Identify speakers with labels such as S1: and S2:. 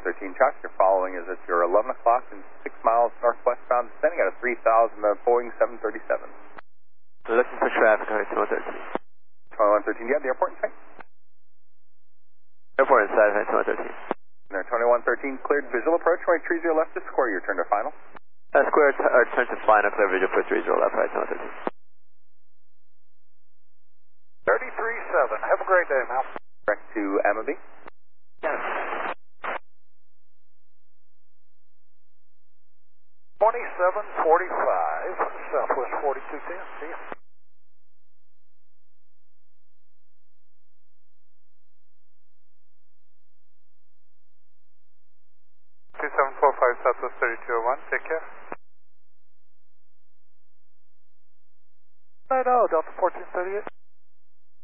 S1: 2113 Chuck. You're following is at your 11 o'clock and 6 miles northwestbound descending at a 3,000 Boeing 737.
S2: Looking for traffic on 2113.
S1: 2113, do you have the airport in sight?
S2: Airport inside, 2113.
S1: There, 2113, cleared visual approach, right 30 left to square, your turn to final.
S2: Square, turn to final, clear visual for 30 left, right 2113.
S3: 33-7, have a great day, Mal.
S1: Direct to Amity.
S2: Yes.
S3: 2745, Southwest 4210, see ya.
S4: Southwest 3201, take care.
S3: No, Delta 1438.